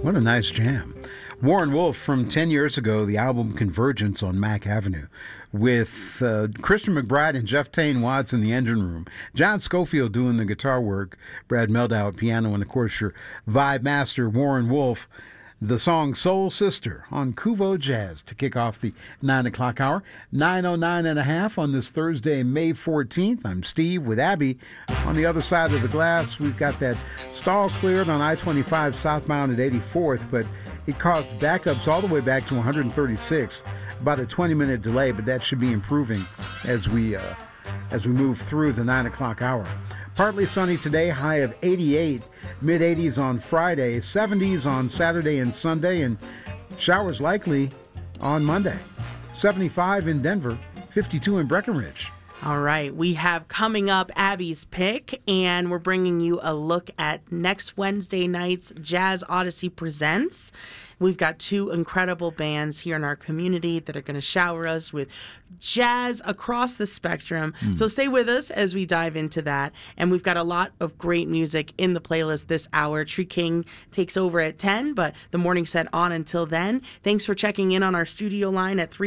What a nice jam. Warren Wolf from 10 years ago, the album Convergence on Mack Avenue, with Christian McBride and Jeff Tain Watts in the engine room, John Schofield doing the guitar work, Brad Meldau at piano, and of course your vibe master, Warren Wolf. The song Soul Sister on Kuvo Jazz to kick off the 9 o'clock hour. 9:09 and a half on this Thursday, May 14th. I'm Steve with Abby. On the other side of the glass, we've got that stall cleared on I-25 southbound at 84th, but it caused backups all the way back to 136th. About a 20-minute delay, but that should be improving as we move through the 9 o'clock hour. Partly sunny today, high of 88, mid-80s on Friday, 70s on Saturday and Sunday, and showers likely on Monday. 75 in Denver, 52 in Breckenridge. All right, we have coming up Abby's Pick, and we're bringing you a look at next Wednesday night's Jazz Odyssey Presents. We've got two incredible bands here in our community that are going to shower us with jazz across the spectrum. So stay with us as we dive into that. And we've got a lot of great music in the playlist this hour. Tree King takes over at 10, but the morning set on until then. Thanks for checking in on our studio line at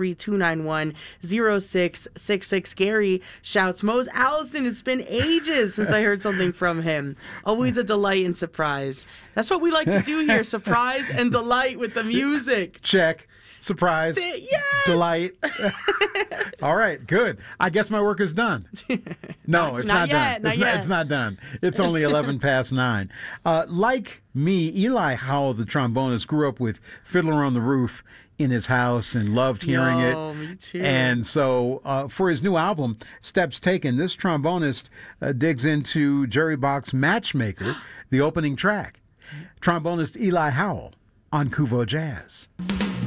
303-291-0666. Gary shouts, Mose Allison, it's been ages since I heard something from him. Always a delight and surprise. That's what we like to do here, surprise and delight with the music. Check. Surprise. Yes! Delight. All right, good. I guess my work is done. No, it's not yet, done. It's not done. It's only 11 past 9. Like me, Eli Howell, the trombonist, grew up with Fiddler on the Roof in his house and loved hearing it. Me too. And so for his new album, Steps Taken, this trombonist digs into Jerry Bach's Matchmaker, the opening track. Trombonist Eli Howell on Kuvo Jazz.